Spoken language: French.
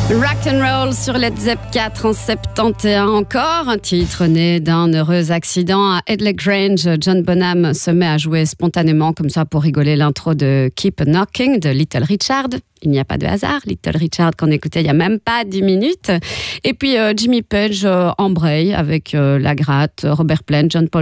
Rock and Roll sur Led Zepp 4 en 71 encore, un titre né d'un heureux accident à Headley Grange. John Bonham se met à jouer spontanément comme ça pour rigoler l'intro de Keep Knocking de Little Richard. Il n'y a pas de hasard, Little Richard qu'on écoutait il n'y a même pas 10 minutes. Et puis Jimmy Page embraye avec La Gratte, Robert Plant, John Paul